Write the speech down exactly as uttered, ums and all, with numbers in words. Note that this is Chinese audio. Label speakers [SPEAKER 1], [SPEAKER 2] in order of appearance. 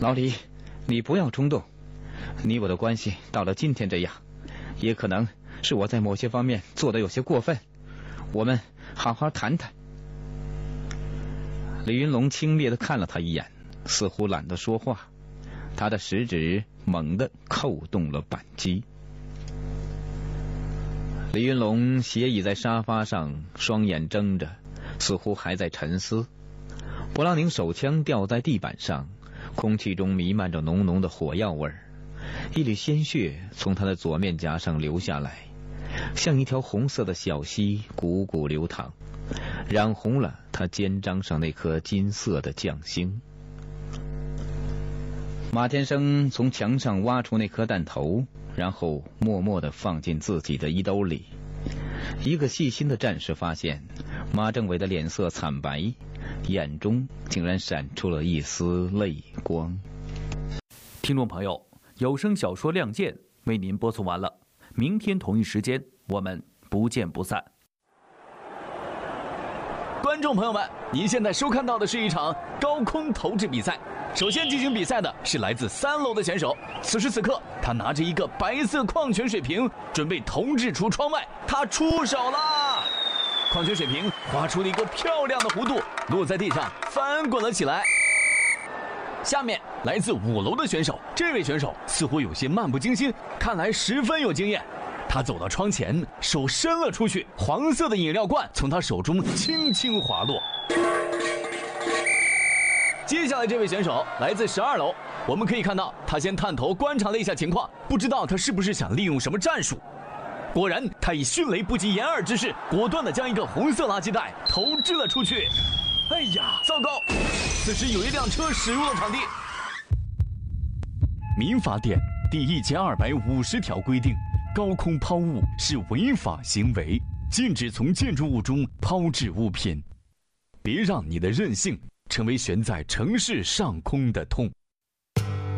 [SPEAKER 1] 老李，你不要冲动，你我的关系到了今天这样，也可能是我在某些方面做的有些过分，我们好好谈谈。李云龙轻蔑地看了他一眼，似乎懒得说话，他的食指猛地扣动了扳机。李云龙斜倚在沙发上，双眼睁着，似乎还在沉思。勃朗宁手枪掉在地板上，空气中弥漫着浓浓的火药味儿，一缕鲜血从他的左面颊上流下来，像一条红色的小溪汩汩流淌，染红了他肩章上那颗金色的将星。马天生从墙上挖出那颗弹头，然后默默地放进自己的衣兜里。一个细心的战士发现，马政委的脸色惨白，眼中竟然闪出了一丝泪光。
[SPEAKER 2] 听众朋友，有声小说《亮剑》为您播送完了，明天同一时间我们不见不散。
[SPEAKER 3] 观众朋友们，您现在收看到的是一场高空投掷比赛。首先进行比赛的是来自三楼的选手，此时此刻，他拿着一个白色矿泉水瓶，准备投掷出窗外。他出手了，矿泉水瓶划出了一个漂亮的弧度，落在地上，翻滚了起来。下面来自五楼的选手，这位选手似乎有些漫不经心，看来十分有经验。他走到窗前，手伸了出去，黄色的饮料罐从他手中轻轻滑落。接下来这位选手来自十二楼，我们可以看到他先探头观察了一下情况，不知道他是不是想利用什么战术。果然，他以迅雷不及掩耳之势，果断地将一个红色垃圾袋投掷了出去。哎呀，糟糕！此时有一辆车驶入了场地。民法典第一千二百五十条规定，高空抛物是违法行为，禁止从建筑物中抛掷物品。别让你的任性成为悬在城市上空的痛。